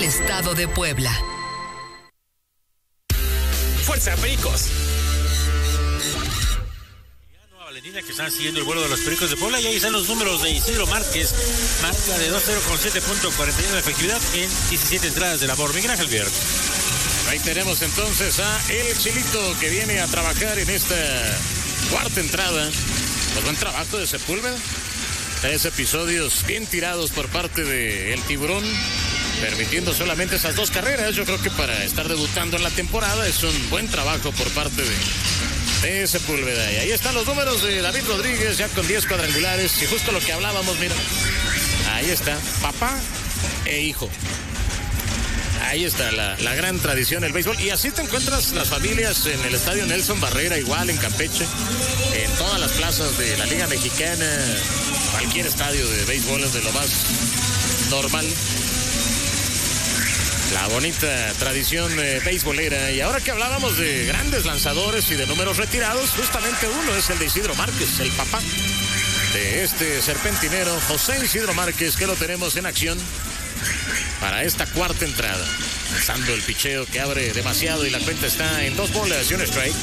Estado de Puebla. ¡Fuerza, Pericos! Valentina, que están siguiendo el vuelo de los Pericos de Puebla, y ahí están los números de Isidro Márquez, marca de 2-0 con 7.41 de efectividad en 17 entradas de labor. Miguel Ángel Vier. Ahí tenemos entonces a El Chilito, que viene a trabajar en esta cuarta entrada. Pues buen trabajo de Sepúlveda. 3 episodios bien tirados por parte de El Tiburón, permitiendo solamente esas 2 carreras. Yo creo que para estar debutando en la temporada es un buen trabajo por parte de Sepúlveda. Y ahí están los números de David Rodríguez, ya con 10 cuadrangulares. Y justo lo que hablábamos, mira. Ahí está, papá e hijo. Ahí está la gran tradición del béisbol. Y así te encuentras las familias en el estadio Nelson Barrera, igual en Campeche, en todas las plazas de la Liga Mexicana. Cualquier estadio de béisbol es de lo más normal. La bonita tradición beisbolera. Y ahora que hablábamos de grandes lanzadores y de números retirados, justamente uno es el de Isidro Márquez, el papá de este serpentinero, José Isidro Márquez, que lo tenemos en acción para esta cuarta entrada. Lanzando el picheo que abre demasiado y la cuenta está en 2 bolas y un strike.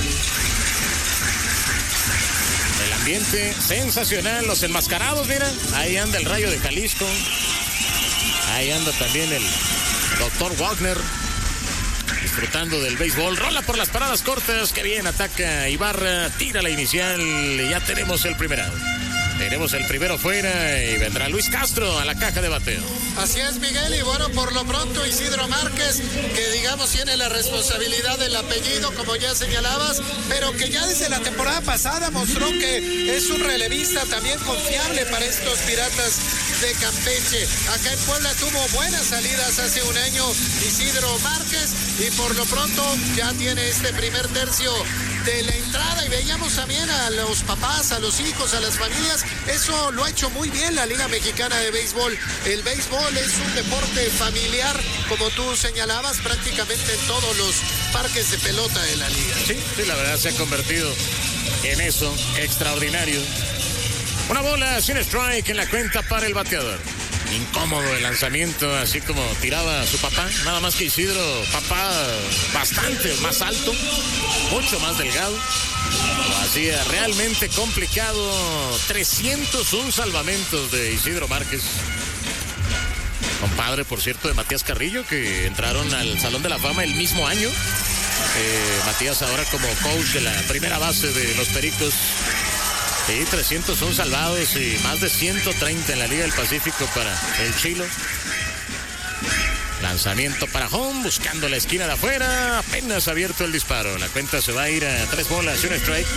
El ambiente sensacional, los enmascarados, mira, ahí anda el Rayo de Jalisco. Ahí anda también el Dr. Wagner, disfrutando del béisbol. Rola por las paradas cortas, que bien ataca Ibarra, tira la inicial y ya tenemos el primer out. Tenemos el primero fuera y vendrá Luis Castro a la caja de bateo. Así es, Miguel, y bueno, por lo pronto Isidro Márquez, que digamos tiene la responsabilidad del apellido, como ya señalabas, pero que ya desde la temporada pasada mostró que es un relevista también confiable para estos Piratas de Campeche. Acá en Puebla tuvo buenas salidas hace un año Isidro Márquez, y por lo pronto ya tiene este primer tercio de la entrada, y veíamos también a los papás, a los hijos, a las familias. Eso lo ha hecho muy bien la Liga Mexicana de Béisbol. El béisbol es un deporte familiar, como tú señalabas, prácticamente en todos los parques de pelota de la liga. Sí, la verdad se ha convertido en eso extraordinario. Una bola sin strike en la cuenta para el bateador. Incómodo el lanzamiento, así como tiraba su papá. Nada más que Isidro, papá bastante más alto, mucho más delgado. Lo hacía realmente complicado. 301 salvamentos de Isidro Márquez. Compadre, por cierto, de Matías Carrillo, que entraron al Salón de la Fama el mismo año. Matías ahora como coach de la primera base de los Pericos. Sí, 301 salvados y más de 130 en la Liga del Pacífico para el Chilo. Lanzamiento para home, buscando la esquina de afuera. Apenas abierto el disparo. La cuenta se va a ir a 3 bolas y un strike.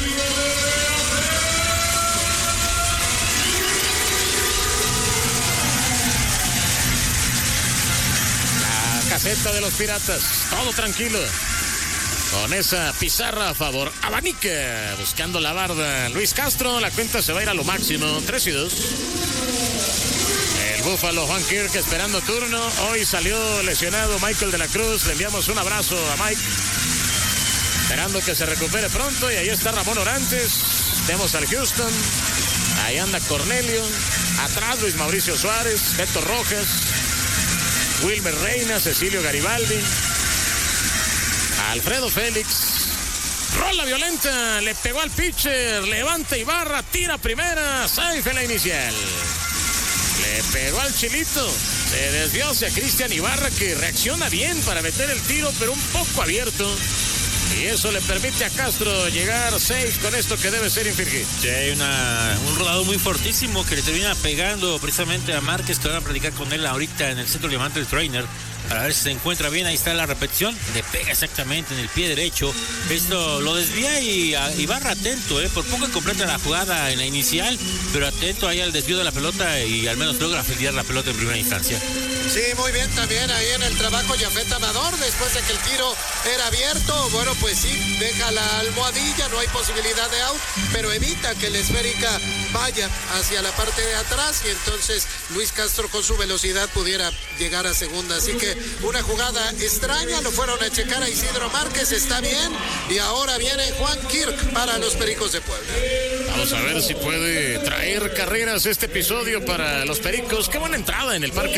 La caseta de los Piratas, todo tranquilo. Con esa pizarra a favor, abanica, buscando la barda Luis Castro. La cuenta se va a ir a lo máximo, 3-2. El Búfalo Juan Kirk esperando turno. Hoy salió lesionado Michael de la Cruz. Le enviamos un abrazo a Mike, esperando que se recupere pronto. Y ahí está Ramón Orantes. Tenemos al Houston. Ahí anda Cornelio. Atrás Luis Mauricio Suárez, Beto Rojas, Wilmer Reina, Cecilio Garibaldi, Alfredo Félix. Rola violenta, le pegó al pitcher, levanta Ibarra, tira primera, safe en la inicial. Le pegó al Chilito, se desvió hacia Cristian Ibarra, que reacciona bien para meter el tiro, pero un poco abierto. Y eso le permite a Castro llegar safe con esto que debe ser infringir. Sí, hay un rodado muy fortísimo que le termina pegando precisamente a Márquez, que van a platicar con él ahorita en el centro de levante del trainer, para ver si se encuentra bien. Ahí está la repetición, le pega exactamente en el pie derecho. Esto lo desvía y Ibarra atento, por poco completa la jugada en la inicial, pero atento ahí al desvío de la pelota y al menos logra filiar la pelota en primera instancia. Sí, muy bien también ahí en el trabajo Yafet Amador, después de que el tiro era abierto. Bueno, pues sí, deja la almohadilla, no hay posibilidad de out, pero evita que la esférica vaya hacia la parte de atrás, y entonces Luis Castro con su velocidad pudiera llegar a segunda. Así que una jugada extraña, lo fueron a checar a Isidro Márquez, está bien, y ahora viene Juan Kirk para los Pericos de Puebla. Vamos a ver si puede traer carreras este episodio para los Pericos. Qué buena entrada en el parque